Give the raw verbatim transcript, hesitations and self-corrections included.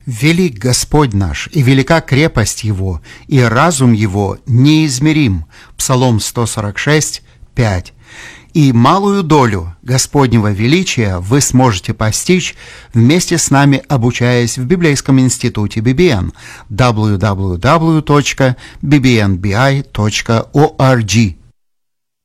Велик Господь наш, и велика крепость Его, и разум Его неизмерим. Псалом сто сорок шесть, пять. И малую долю Господнего величия вы сможете постичь вместе с нами, обучаясь в Библейском институте би би эн дабл ю дабл ю дабл ю точка би би эн би ай точка орг.